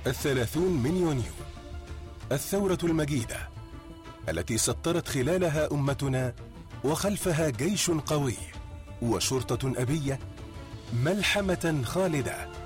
30 من يونيو، الثورة المجيدة التي سطرت خلالها أمتنا وخلفها جيش قوي وشرطة أبية، ملحمة خالدة